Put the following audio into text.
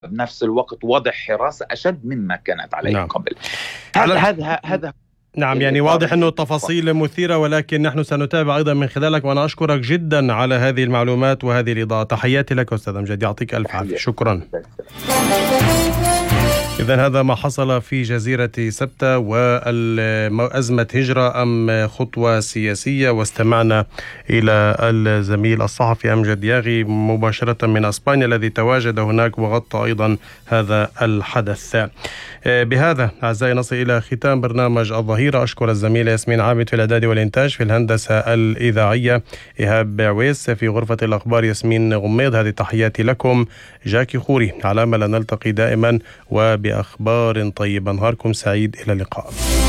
بنفس الوقت وضع حراسة أشد مما كانت عليه نعم. قبل. هذا نعم، يعني واضح أنه التفاصيل مثيرة، ولكن نحن سنتابع أيضا من خلالك، وأنا أشكرك جدا على هذه المعلومات وهذه الإضاءة. تحياتي لك أستاذ أمجد، يعطيك ألف عافية. شكرا. إذن هذا ما حصل في جزيرة سبتة، وأزمة هجرة أم خطوة سياسية؟ واستمعنا إلى الزميل الصحفي أمجد ياغي مباشرة من أسبانيا الذي تواجد هناك وغطى أيضا هذا الحدث. بهذا أعزائي نصل إلى ختام برنامج الظهيرة. أشكر الزميلة ياسمين عابد في الإعداد والإنتاج، في الهندسة الإذاعية إيهاب عويس، في غرفة الأخبار ياسمين غميض. هذه تحياتي لكم، جاكي خوري. على أمل أن نلتقي دائما وبأخبار طيبة. نهاركم سعيد، إلى اللقاء.